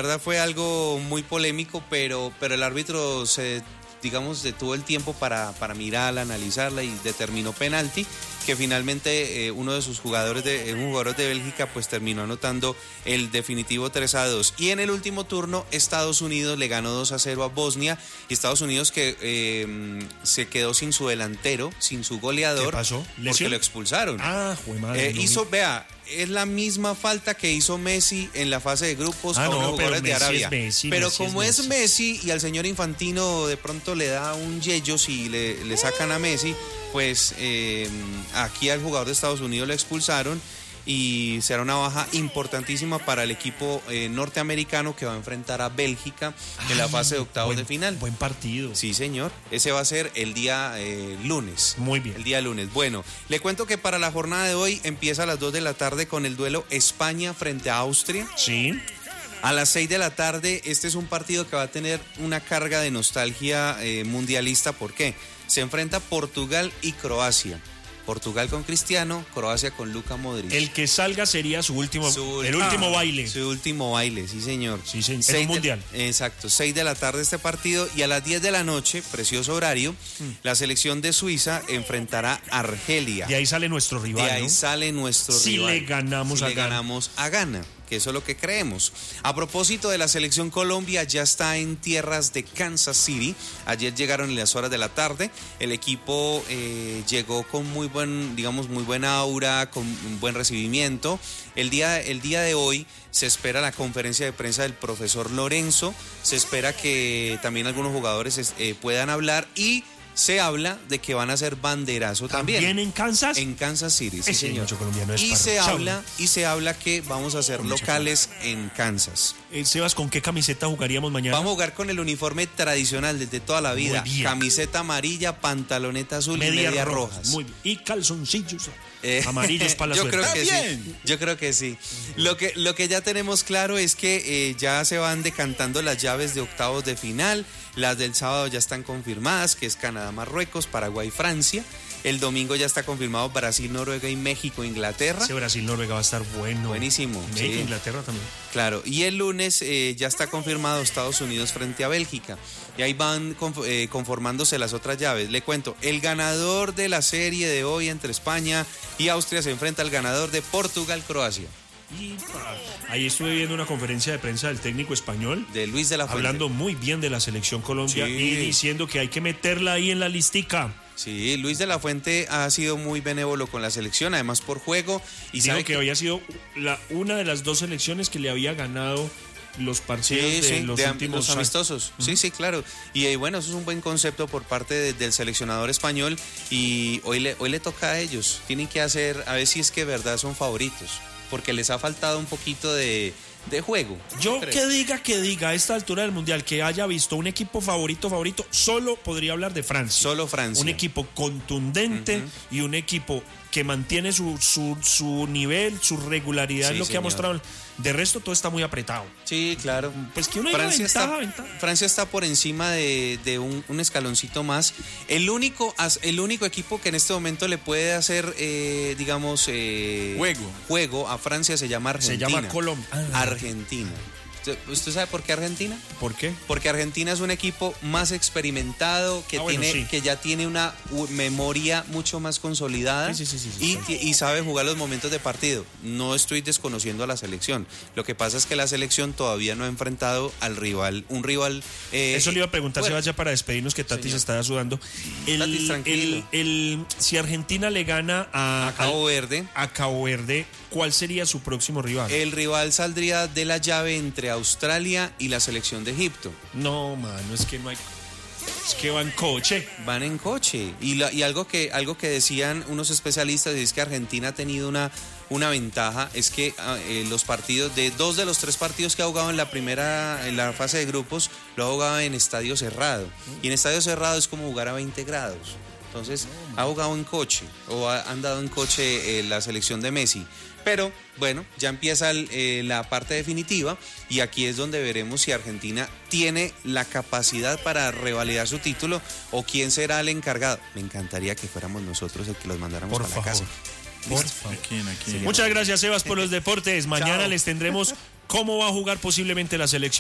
verdad fue algo muy polémico, pero el árbitro detuvo el tiempo para mirarla, analizarla y determinó penalti, que finalmente uno de sus jugadores un jugador de Bélgica pues terminó anotando el definitivo 3-2. Y en el último turno Estados Unidos le ganó 2-0 a Bosnia, y Estados Unidos que se quedó sin su delantero, sin su goleador. ¿Qué pasó? ¿Lesión? Porque lo expulsaron. Jue madre. Es la misma falta que hizo Messi en la fase de grupos con los jugadores de Arabia. Pero como es Messi y al señor Infantino de pronto le da un yello si le sacan a Messi, pues aquí al jugador de Estados Unidos lo expulsaron y será una baja importantísima para el equipo norteamericano que va a enfrentar a Bélgica en la fase de octavos de final. Buen partido. Sí, señor. Ese va a ser el día lunes. Muy bien. El día lunes. Bueno, le cuento que para la jornada de hoy empieza a las 2 de la tarde con el duelo España frente a Austria. Sí. A las 6 de la tarde, este es un partido que va a tener una carga de nostalgia mundialista. ¿Por qué? Se enfrenta Portugal y Croacia. Portugal con Cristiano, Croacia con Luka Modric. El que salga sería el último baile. Su último baile, sí señor. Sí, señor. En mundial. Exacto, 6 de la tarde este partido, y a las 10 de la noche, precioso horario, la selección de Suiza enfrentará a Argelia. De ahí sale nuestro rival, De ahí sale nuestro rival. Si le ganamos a Ghana, que eso es lo que creemos. A propósito de la selección Colombia, ya está en tierras de Kansas City. Ayer llegaron en las horas de la tarde. El equipo llegó con muy buena aura, con un buen recibimiento. El día de hoy se espera la conferencia de prensa del profesor Lorenzo. Se espera que también algunos jugadores puedan hablar, y se habla de que van a hacer banderazo también. ¿También en Kansas? En Kansas City, sí, señor. Y se habla que vamos a ser locales en Kansas. Sebas, ¿con qué camiseta jugaríamos mañana? Vamos a jugar con el uniforme tradicional desde toda la vida. Camiseta amarilla, pantaloneta azul y medias rojas. Muy bien. Y calzoncillos amarillos para la yo suerte. Creo que sí. Yo creo que sí. Lo que ya tenemos claro es que ya se van decantando las llaves de octavos de final. Las del sábado ya están confirmadas, que es Canadá, Marruecos, Paraguay, Francia. El domingo ya está confirmado Brasil, Noruega y México, Inglaterra. Ese Brasil-Noruega va a estar bueno. Buenísimo. Sí. Inglaterra también. Claro. Y el lunes ya está confirmado Estados Unidos frente a Bélgica. Y ahí van conformándose las otras llaves. Le cuento, el ganador de la serie de hoy entre España y Austria se enfrenta al ganador de Portugal-Croacia. Y ahí estuve viendo una conferencia de prensa del técnico español, de Luis de la Fuente, hablando muy bien de la selección Colombia, sí, y diciendo que hay que meterla ahí en la listica. Sí, Luis de la Fuente ha sido muy benévolo con la selección, además por juego. Y dijo que había sido una de las dos selecciones que le había ganado los partidos de los últimos los amistosos. Sí, claro. Y bueno, eso es un buen concepto por parte del seleccionador español, y hoy le toca a ellos. Tienen que hacer, a ver si es que de verdad son favoritos, porque les ha faltado un poquito de juego. Yo que diga a esta altura del Mundial que haya visto un equipo favorito, solo podría hablar de Francia. Solo Francia. Un equipo contundente y un equipo que mantiene su nivel, su regularidad, en lo que ha mostrado. De resto, todo está muy apretado. Sí, claro. Pues que uno ventaja. Francia está por encima de un escaloncito más. El único equipo que en este momento le puede hacer, juego a Francia se llama Argentina. Se llama Colombia. Argentina. ¿Usted sabe por qué Argentina? ¿Por qué? Porque Argentina es un equipo más experimentado, que ya tiene una memoria mucho más consolidada, y sabe jugar los momentos de partido. No estoy desconociendo a la selección. Lo que pasa es que la selección todavía no ha enfrentado al rival, un rival. Eso le iba a preguntar, se vaya para despedirnos, que Tati se está sudando. Tati, tranquilo. Si Argentina le gana a Cabo Verde, ¿cuál sería su próximo rival? El rival saldría de la llave entre Australia y la selección de Egipto. No, mano, es que no hay. Es que van coche. Van en coche. Y algo que decían unos especialistas es que Argentina ha tenido una ventaja, es que los partidos, dos de los 3 partidos que ha jugado en la fase de grupos, lo ha jugado en estadio cerrado. Y en estadio cerrado es como jugar a 20 grados. Entonces, ha jugado en coche, o ha andado en coche la selección de Messi. Pero, bueno, ya empieza la parte definitiva, y aquí es donde veremos si Argentina tiene la capacidad para revalidar su título, o quién será el encargado. Me encantaría que fuéramos nosotros el que los mandáramos a la casa. Por favor. Muchas gracias, Sebas, por los deportes. Mañana les tendremos cómo va a jugar posiblemente la selección.